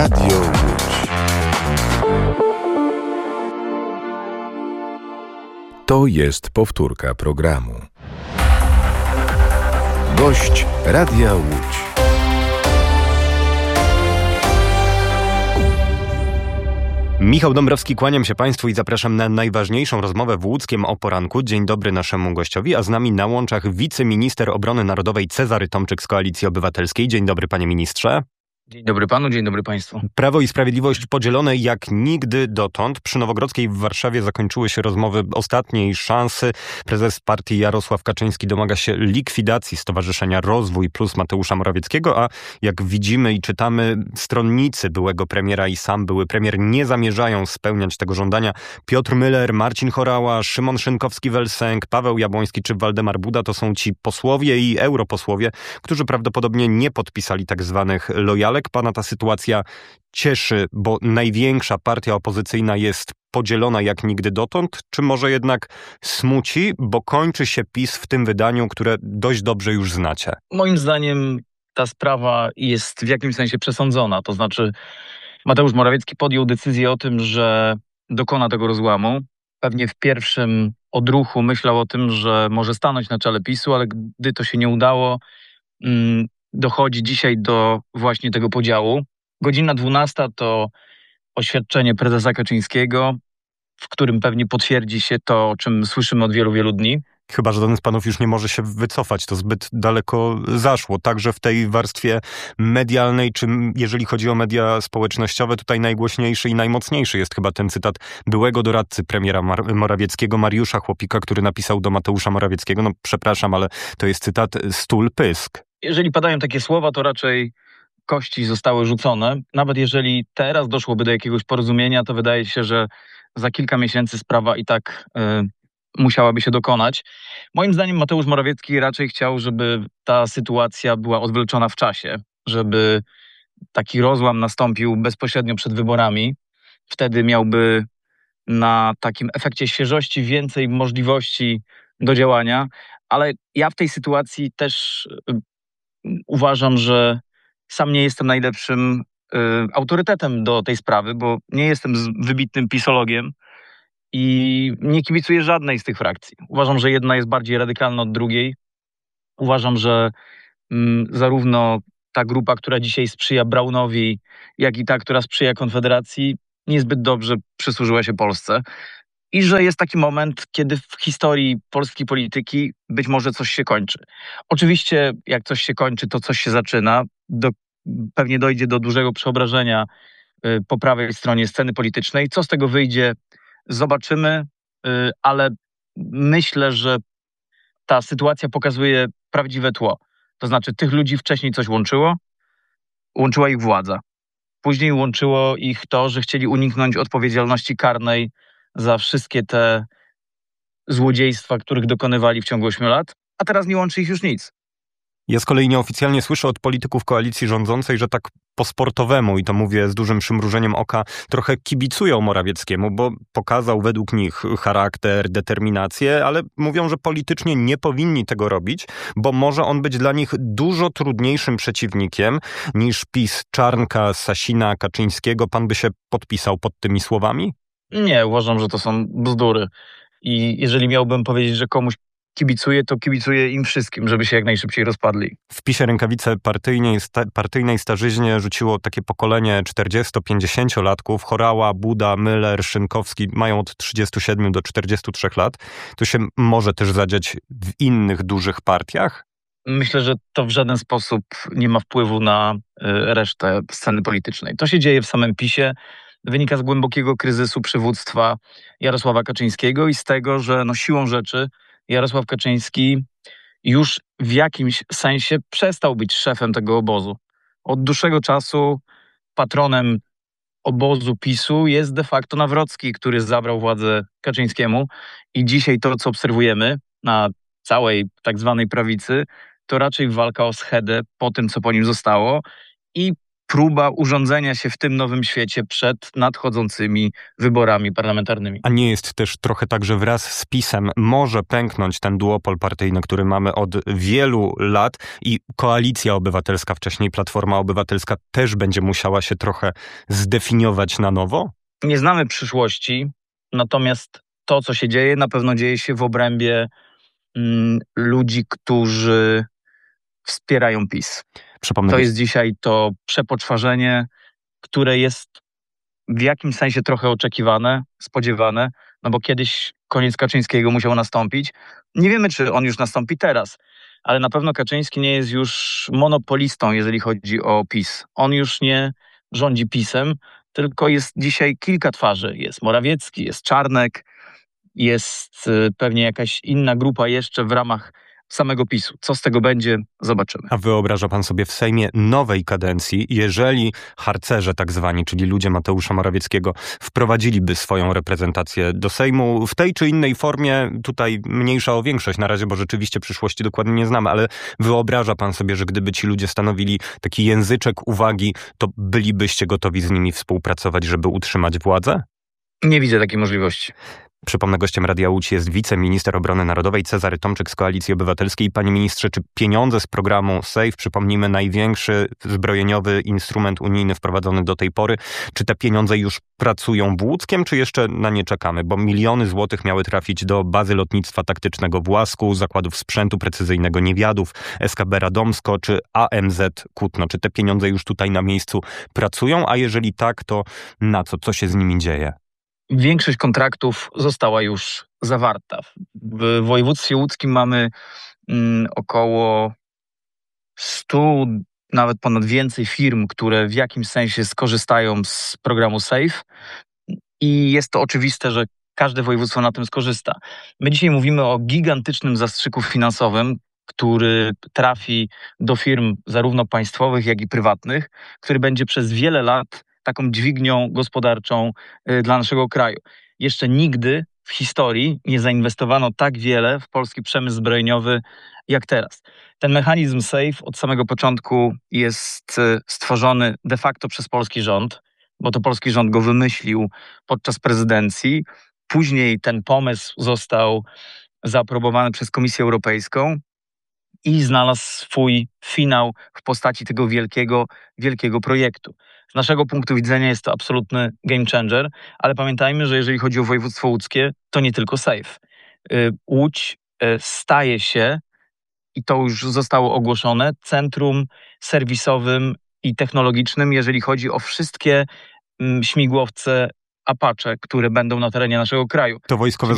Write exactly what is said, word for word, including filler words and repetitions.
Radio Łódź. To jest powtórka programu. Gość Radia Łódź. Michał Dąbrowski, kłaniam się Państwu i zapraszam na najważniejszą rozmowę w Łódzkiem o poranku. Dzień dobry naszemu gościowi, a z nami na łączach wiceminister obrony narodowej Cezary Tomczyk z Koalicji Obywatelskiej. Dzień dobry, panie ministrze. Dzień dobry panu, dzień dobry państwu. Prawo i Sprawiedliwość podzielone jak nigdy dotąd. Przy Nowogrodzkiej w Warszawie zakończyły się rozmowy ostatniej szansy. Prezes partii Jarosław Kaczyński domaga się likwidacji Stowarzyszenia Rozwój Plus Mateusza Morawieckiego, a jak widzimy i czytamy, stronnicy byłego premiera i sam były premier nie zamierzają spełniać tego żądania. Piotr Müller, Marcin Horała, Szymon Szynkowski-Welsenk, Paweł Jabłoński czy Waldemar Buda to są ci posłowie i europosłowie, którzy prawdopodobnie nie podpisali tak zwanych lojalek. Pana ta sytuacja cieszy, bo największa partia opozycyjna jest podzielona jak nigdy dotąd, czy może jednak smuci, bo kończy się PiS w tym wydaniu, które dość dobrze już znacie? Moim zdaniem ta sprawa jest w jakimś sensie przesądzona. To znaczy Mateusz Morawiecki podjął decyzję o tym, że dokona tego rozłamu. Pewnie w pierwszym odruchu myślał o tym, że może stanąć na czele PiSu, ale gdy to się nie udało, mm, dochodzi dzisiaj do właśnie tego podziału. Godzina dwunasta to oświadczenie prezesa Kaczyńskiego, w którym pewnie potwierdzi się to, o czym słyszymy od wielu, wielu dni. Chyba żaden z panów już nie może się wycofać, to zbyt daleko zaszło. Także w tej warstwie medialnej, czy jeżeli chodzi o media społecznościowe, tutaj najgłośniejszy i najmocniejszy jest chyba ten cytat byłego doradcy premiera Mar- Morawieckiego, Mariusza Chłopika, który napisał do Mateusza Morawieckiego, no przepraszam, ale to jest cytat stul pysk. Jeżeli padają takie słowa, to raczej kości zostały rzucone. Nawet jeżeli teraz doszłoby do jakiegoś porozumienia, to wydaje się, że za kilka miesięcy sprawa i tak y, musiałaby się dokonać. Moim zdaniem Mateusz Morawiecki raczej chciał, żeby ta sytuacja była odwleczona w czasie, żeby taki rozłam nastąpił bezpośrednio przed wyborami. Wtedy miałby na takim efekcie świeżości więcej możliwości do działania, ale ja w tej sytuacji też y, uważam, że sam nie jestem najlepszym y, autorytetem do tej sprawy, bo nie jestem z, wybitnym pisologiem i nie kibicuję żadnej z tych frakcji. Uważam, że jedna jest bardziej radykalna od drugiej. Uważam, że mm, zarówno ta grupa, która dzisiaj sprzyja Braunowi, jak i ta, która sprzyja Konfederacji, niezbyt dobrze przysłużyła się Polsce. I że jest taki moment, kiedy w historii polskiej polityki być może coś się kończy. Oczywiście jak coś się kończy, to coś się zaczyna. Do, pewnie dojdzie do dużego przeobrażenia y, po prawej stronie sceny politycznej. Co z tego wyjdzie, zobaczymy, y, ale myślę, że ta sytuacja pokazuje prawdziwe tło. To znaczy tych ludzi wcześniej coś łączyło, łączyła ich władza. Później łączyło ich to, że chcieli uniknąć odpowiedzialności karnej za wszystkie te złodziejstwa, których dokonywali w ciągu ośmiu lat, a teraz nie łączy ich już nic. Ja z kolei nieoficjalnie słyszę od polityków koalicji rządzącej, że tak po sportowemu, i to mówię z dużym przymrużeniem oka, trochę kibicują Morawieckiemu, bo pokazał według nich charakter, determinację, ale mówią, że politycznie nie powinni tego robić, bo może on być dla nich dużo trudniejszym przeciwnikiem niż PiS Czarnka, Sasina, Kaczyńskiego. Pan by się podpisał pod tymi słowami? Nie, uważam, że to są bzdury. I jeżeli miałbym powiedzieć, że komuś kibicuję, to kibicuję im wszystkim, żeby się jak najszybciej rozpadli. W PiSie rękawice partyjnej, sta, partyjnej starzyźnie rzuciło takie pokolenie czterdziesto-pięćdziesięciolatków. Horała, Buda, Müller, Szynkowski mają od trzydziestu siedmiu do czterdziestu trzech lat. To się może też zadziać w innych dużych partiach? Myślę, że to w żaden sposób nie ma wpływu na y, resztę sceny politycznej. To się dzieje w samym PiSie. Wynika z głębokiego kryzysu przywództwa Jarosława Kaczyńskiego i z tego, że no siłą rzeczy Jarosław Kaczyński już w jakimś sensie przestał być szefem tego obozu. Od dłuższego czasu patronem obozu PiSu jest de facto Nawrocki, który zabrał władzę Kaczyńskiemu i dzisiaj to, co obserwujemy na całej tak zwanej prawicy, to raczej walka o schedę po tym, co po nim zostało i próba urządzenia się w tym nowym świecie przed nadchodzącymi wyborami parlamentarnymi. A nie jest też trochę tak, że wraz z PiS-em może pęknąć ten duopol partyjny, który mamy od wielu lat i Koalicja Obywatelska, wcześniej Platforma Obywatelska, też będzie musiała się trochę zdefiniować na nowo? Nie znamy przyszłości, natomiast to, co się dzieje, na pewno dzieje się w obrębie mm, ludzi, którzy wspierają PiS. Przypomnę, To jest dzisiaj to przepoczwarzenie, które jest w jakimś sensie trochę oczekiwane, spodziewane, no bo kiedyś koniec Kaczyńskiego musiał nastąpić. Nie wiemy, czy on już nastąpi teraz, ale na pewno Kaczyński nie jest już monopolistą, jeżeli chodzi o PiS. On już nie rządzi PiS-em, tylko jest dzisiaj kilka twarzy. Jest Morawiecki, jest Czarnek, jest y, pewnie jakaś inna grupa jeszcze w ramach samego PiS-u. Co z tego będzie, zobaczymy. A wyobraża pan sobie w Sejmie nowej kadencji, jeżeli harcerze tak zwani, czyli ludzie Mateusza Morawieckiego, wprowadziliby swoją reprezentację do Sejmu w tej czy innej formie, tutaj mniejsza o większość na razie, bo rzeczywiście przyszłości dokładnie nie znamy, ale wyobraża pan sobie, że gdyby ci ludzie stanowili taki języczek uwagi, to bylibyście gotowi z nimi współpracować, żeby utrzymać władzę? Nie widzę takiej możliwości. Przypomnę, gościem Radia Łódź jest wiceminister obrony narodowej Cezary Tomczyk z Koalicji Obywatelskiej. Panie ministrze, czy pieniądze z programu SAFE, przypomnijmy, największy zbrojeniowy instrument unijny wprowadzony do tej pory, czy te pieniądze już pracują w Łódzkiem, czy jeszcze na nie czekamy? Bo miliony złotych miały trafić do bazy lotnictwa taktycznego w Łasku, zakładów sprzętu precyzyjnego Niewiadów, S K B Radomsko czy A M Z Kutno. Czy te pieniądze już tutaj na miejscu pracują? A jeżeli tak, to na co? Co się z nimi dzieje? Większość kontraktów została już zawarta. W województwie łódzkim mamy mm, około stu, nawet ponad więcej firm, które w jakimś sensie skorzystają z programu SAFE i jest to oczywiste, że każde województwo na tym skorzysta. My dzisiaj mówimy o gigantycznym zastrzyku finansowym, który trafi do firm zarówno państwowych, jak i prywatnych, który będzie przez wiele lat taką dźwignią gospodarczą y, dla naszego kraju. Jeszcze nigdy w historii nie zainwestowano tak wiele w polski przemysł zbrojeniowy jak teraz. Ten mechanizm SAFE od samego początku jest y, stworzony de facto przez polski rząd, bo to polski rząd go wymyślił podczas prezydencji. Później ten pomysł został zaaprobowany przez Komisję Europejską i znalazł swój finał w postaci tego wielkiego, wielkiego projektu. Z naszego punktu widzenia jest to absolutny game changer, ale pamiętajmy, że jeżeli chodzi o województwo łódzkie, to nie tylko SAFE. Łódź staje się, i to już zostało ogłoszone, centrum serwisowym i technologicznym, jeżeli chodzi o wszystkie śmigłowce Apache, które będą na terenie naszego kraju. To wojskowe